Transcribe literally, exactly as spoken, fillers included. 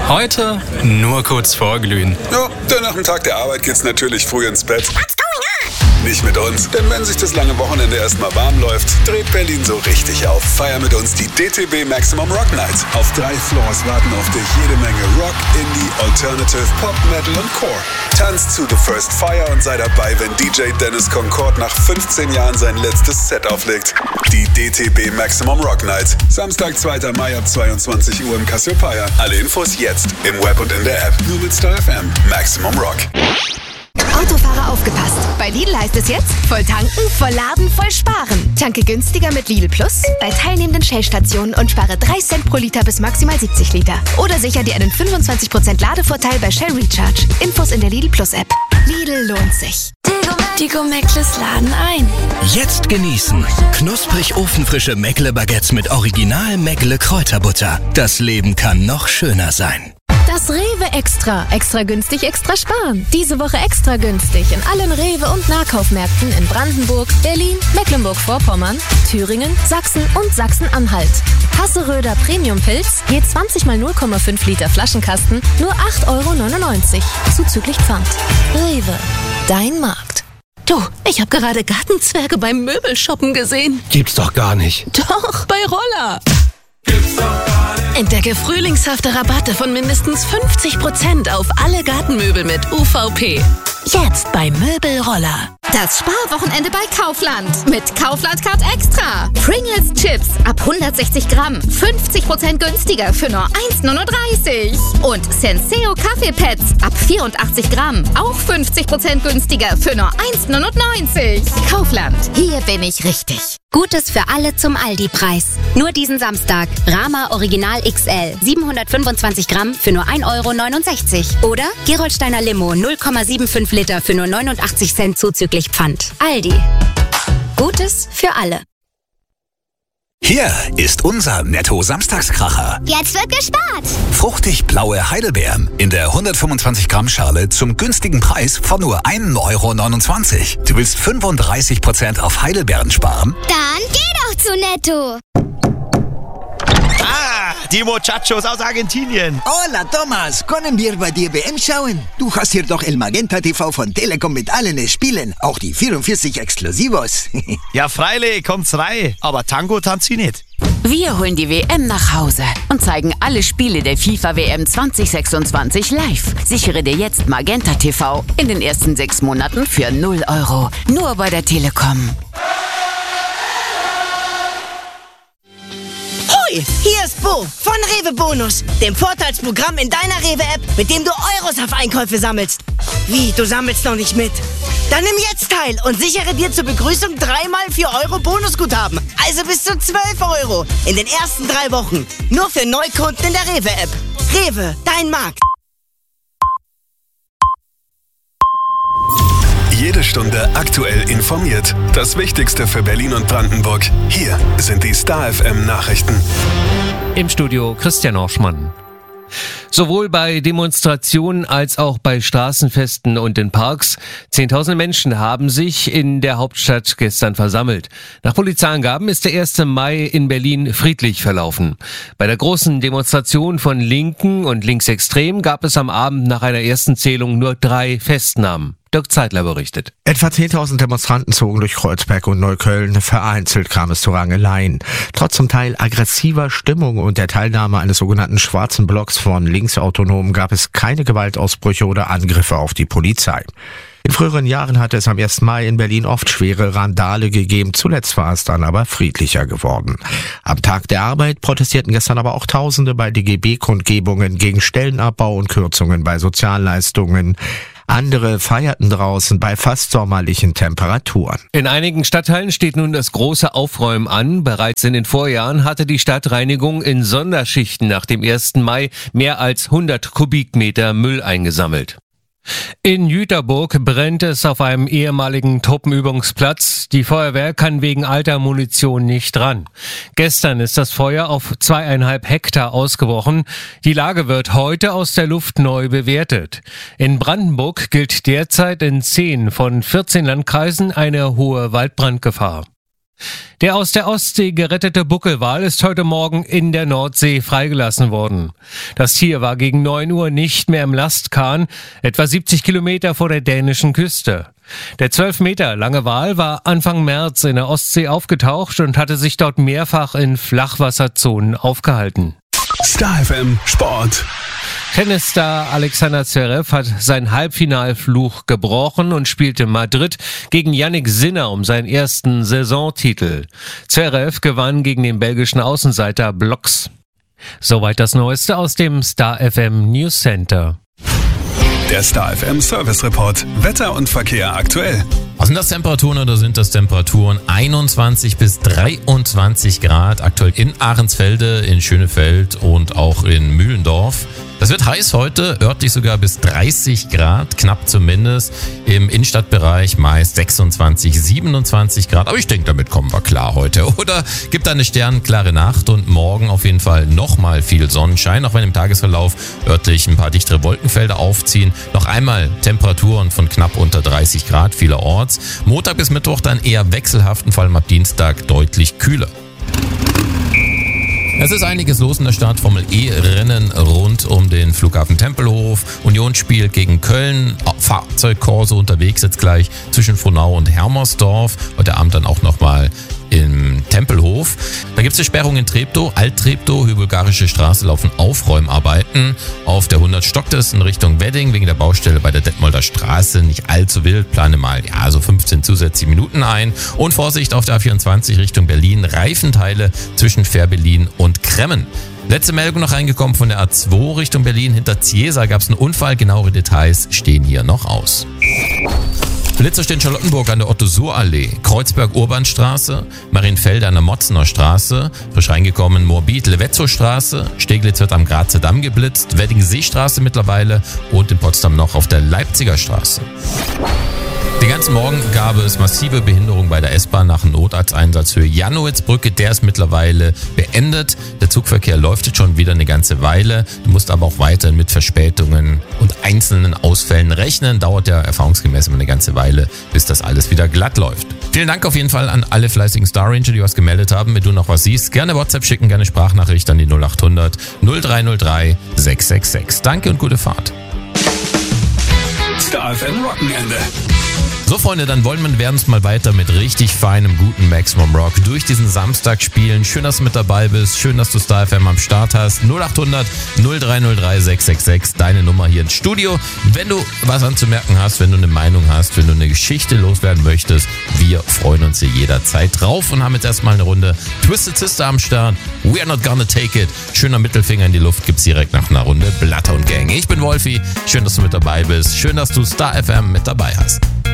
Heute nur kurz vorglühen. Ja, denn nach dem Tag der Arbeit geht's natürlich früh ins Bett. Nicht mit uns, denn wenn sich das lange Wochenende erstmal warm läuft, dreht Berlin so richtig auf. Feier mit uns die D T B Maximum Rock Night. Auf drei Floors warten auf dich jede Menge Rock, Indie, Alternative, Pop, Metal und Core. Tanz zu The First Fire und sei dabei, wenn D J Dennis Concord nach fünfzehn Jahren sein letztes Set auflegt. Die D T B Maximum Rock Night. Samstag, zweiter Mai ab zweiundzwanzig Uhr im Cassiopeia. Alle Infos jetzt im Web und in der App. Nur mit Star F M. Maximum Rock. Autofahrer aufgepasst. Bei Lidl heißt es jetzt, voll tanken, voll laden, voll sparen. Tanke günstiger mit Lidl Plus bei teilnehmenden Shell-Stationen und spare drei Cent pro Liter bis maximal siebzig Liter. Oder sicher dir einen fünfundzwanzig Prozent Ladevorteil bei Shell Recharge. Infos in der Lidl Plus App. Lidl lohnt sich. Die Go-Meckles laden ein. Jetzt genießen. Knusprig ofenfrische Meckle-Baguettes mit Original Meckle Kräuterbutter. Das Leben kann noch schöner sein. Das Rewe Extra. Extra günstig, extra sparen. Diese Woche extra günstig in allen Rewe- und Nahkaufmärkten in Brandenburg, Berlin, Mecklenburg-Vorpommern, Thüringen, Sachsen und Sachsen-Anhalt. Hasseröder Premium-Pilz, je zwanzig mal null Komma fünf Liter Flaschenkasten, nur acht Euro neunundneunzig. Zuzüglich Pfand. Rewe. Dein Markt. Du, ich habe gerade Gartenzwerge beim Möbelshoppen gesehen. Gibt's doch gar nicht. Doch, bei Roller. Gibt's doch gar nicht. Entdecke frühlingshafte Rabatte von mindestens fünfzig Prozent auf alle Gartenmöbel mit U V P. Jetzt bei Möbelroller. Das Sparwochenende bei Kaufland. Mit Kaufland Card Extra. Pringles Chips ab hundertsechzig Gramm. fünfzig Prozent günstiger für nur eins neununddreißig. Und Senseo Kaffeepads ab vierundachtzig Gramm. Auch fünfzig Prozent günstiger für nur eins neunundneunzig. Kaufland. Hier bin ich richtig. Gutes für alle zum Aldi-Preis. Nur diesen Samstag. Rama Original X L. siebenhundertfünfundzwanzig Gramm für nur ein Euro neunundsechzig. Oder Gerolsteiner Limo null Komma fünfundsiebzig Liter für nur neunundachtzig Cent zuzüglich Pfand. Aldi. Gutes für alle. Hier ist unser Netto-Samstagskracher. Jetzt wird gespart. Fruchtig blaue Heidelbeeren in der hundertfünfundzwanzig Gramm Schale zum günstigen Preis von nur ein Euro neunundzwanzig. Du willst fünfunddreißig Prozent auf Heidelbeeren sparen? Dann geh doch zu Netto. Ah, die Muchachos aus Argentinien. Hola, Thomas. Können wir bei dir W M schauen? Du hast hier doch El Magenta T V von Telekom mit allen Spielen. Auch die vierundvierzig Exklusivos. Ja, freilich, kommt's rein. Aber Tango tanzt sie nicht. Wir holen die W M nach Hause und zeigen alle Spiele der FIFA W M zwanzig sechsundzwanzig live. Sichere dir jetzt Magenta T V in den ersten sechs Monaten für null Euro. Nur bei der Telekom. Hier ist Bo von Rewe Bonus, dem Vorteilsprogramm in deiner Rewe-App, mit dem du Euros auf Einkäufe sammelst. Wie, du sammelst noch nicht mit? Dann nimm jetzt teil und sichere dir zur Begrüßung dreimal vier Euro Bonusguthaben. Also bis zu zwölf Euro in den ersten drei Wochen. Nur für Neukunden in der Rewe-App. Rewe, dein Markt. Jede Stunde aktuell informiert. Das Wichtigste für Berlin und Brandenburg. Hier sind die Star F M Nachrichten. Im Studio Christian Orschmann. Sowohl bei Demonstrationen als auch bei Straßenfesten und in Parks. Zehntausende Menschen haben sich in der Hauptstadt gestern versammelt. Nach Polizeiangaben ist der erste Mai in Berlin friedlich verlaufen. Bei der großen Demonstration von Linken und Linksextremen gab es am Abend nach einer ersten Zählung nur drei Festnahmen. Dirk Zeitler berichtet. Etwa zehntausend Demonstranten zogen durch Kreuzberg und Neukölln. Vereinzelt kam es zu Rangeleien. Trotz zum Teil aggressiver Stimmung und der Teilnahme eines sogenannten schwarzen Blocks von Linksautonomen gab es keine Gewaltausbrüche oder Angriffe auf die Polizei. In früheren Jahren hatte es am ersten Mai in Berlin oft schwere Randale gegeben. Zuletzt war es dann aber friedlicher geworden. Am Tag der Arbeit protestierten gestern aber auch Tausende bei D G B-Kundgebungen gegen Stellenabbau und Kürzungen bei Sozialleistungen. Andere feierten draußen bei fast sommerlichen Temperaturen. In einigen Stadtteilen steht nun das große Aufräumen an. Bereits in den Vorjahren hatte die Stadtreinigung in Sonderschichten nach dem ersten Mai mehr als hundert Kubikmeter Müll eingesammelt. In Jüterburg brennt es auf einem ehemaligen Truppenübungsplatz. Die Feuerwehr kann wegen alter Munition nicht ran. Gestern ist das Feuer auf zweieinhalb Hektar ausgebrochen. Die Lage wird heute aus der Luft neu bewertet. In Brandenburg gilt derzeit in zehn von vierzehn Landkreisen eine hohe Waldbrandgefahr. Der aus der Ostsee gerettete Buckelwal ist heute Morgen in der Nordsee freigelassen worden. Das Tier war gegen neun Uhr nicht mehr im Lastkahn, etwa siebzig Kilometer vor der dänischen Küste. Der zwölf Meter lange Wal war Anfang März in der Ostsee aufgetaucht und hatte sich dort mehrfach in Flachwasserzonen aufgehalten. Star F M Sport. Tennisstar Alexander Zverev hat seinen Halbfinalfluch gebrochen und spielte in Madrid gegen Jannik Sinner um seinen ersten Saisontitel. Zverev gewann gegen den belgischen Außenseiter Blocks. Soweit das Neueste aus dem Star F M News Center. Der Star F M Service Report. Wetter und Verkehr aktuell. Was sind das Temperaturen oder sind das Temperaturen? einundzwanzig bis dreiundzwanzig Grad aktuell in Ahrensfelde, in Schönefeld und auch in Mühlendorf. Das wird heiß heute, örtlich sogar bis dreißig Grad, knapp zumindest. Im Innenstadtbereich meist sechsundzwanzig, siebenundzwanzig Grad. Aber ich denke, damit kommen wir klar heute. Oder gibt eine sternenklare Nacht und morgen auf jeden Fall nochmal viel Sonnenschein, auch wenn im Tagesverlauf örtlich ein paar dichtere Wolkenfelder aufziehen. Noch einmal Temperaturen von knapp unter dreißig Grad vielerorts. Montag bis Mittwoch dann eher wechselhaft und vor allem ab Dienstag deutlich kühler. Es ist einiges los in der Stadt. Formel E-Rennen rund um den Flughafen Tempelhof. Union spielt gegen Köln. Fahrzeugkorso unterwegs jetzt gleich zwischen Frohnau und Hermersdorf. Heute Abend dann auch nochmal im Tempelhof. Da gibt es eine Sperrung in Treptow, Alt-Treptow, Hübelgarische Straße laufen Aufräumarbeiten. Auf der hundert stockt es in Richtung Wedding wegen der Baustelle bei der Detmolder Straße. Nicht allzu wild, plane mal ja so fünfzehn zusätzliche Minuten ein. Und Vorsicht auf der A vierundzwanzig Richtung Berlin, Reifenteile zwischen Fährberlin und Kremmen. Letzte Meldung noch reingekommen von der A zwei Richtung Berlin. Hinter Ziesa gab es einen Unfall, genauere Details stehen hier noch aus. Blitzer steht in Charlottenburg an der Otto-Suhr-Allee, Kreuzberg-Urbanstraße, Marienfelde an der Motzener Straße, frisch reingekommen Moabit, Levetzow-Straße, Steglitz wird am Grazer Damm geblitzt, Wedding-Seestraße mittlerweile und in Potsdam noch auf der Leipziger Straße. Den ganzen Morgen gab es massive Behinderung bei der S-Bahn nach Notarzteinsatz Höhe Janowitzbrücke. Der ist mittlerweile beendet. Der Zugverkehr läuft jetzt schon wieder eine ganze Weile. Du musst aber auch weiterhin mit Verspätungen und einzelnen Ausfällen rechnen. Dauert ja erfahrungsgemäß immer eine ganze Weile, bis das alles wieder glatt läuft. Vielen Dank auf jeden Fall an alle fleißigen Star Ranger, die was gemeldet haben. Wenn du noch was siehst, gerne WhatsApp schicken, gerne Sprachnachricht an die null acht hundert null drei null drei sechs sechs sechs. Danke und gute Fahrt. Star F M Wochenende. So Freunde, dann wollen wir werden es mal weiter mit richtig feinem, guten Maximum Rock durch diesen Samstag spielen. Schön, dass du mit dabei bist. Schön, dass du Star F M am Start hast. null acht hundert null drei null drei sechs sechs sechs, deine Nummer hier ins Studio. Wenn du was anzumerken hast, wenn du eine Meinung hast, wenn du eine Geschichte loswerden möchtest, wir freuen uns hier jederzeit drauf und haben jetzt erstmal eine Runde Twisted Sister am Start. We are not gonna take it. Schöner Mittelfinger in die Luft gibt's direkt nach einer Runde Blatter und Gang. Ich bin Wolfi. Schön, dass du mit dabei bist. Schön, dass du Star F M mit dabei hast.